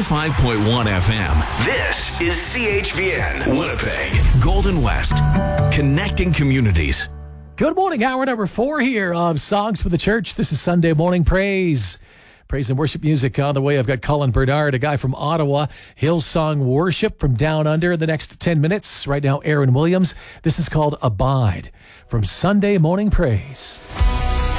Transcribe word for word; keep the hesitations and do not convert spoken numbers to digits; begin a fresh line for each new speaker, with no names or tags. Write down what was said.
ninety-five point one F M. This is C H V N, Winnipeg, Golden West, connecting communities.
Good morning, hour number four here of Songs for the Church. This is Sunday Morning Praise. Praise and worship music on the way. I've got Colin Bernard, a guy from Ottawa. Hillsong Worship from Down Under in the next ten minutes. Right now, Aaron Williams. This is called Abide from Sunday Morning Praise.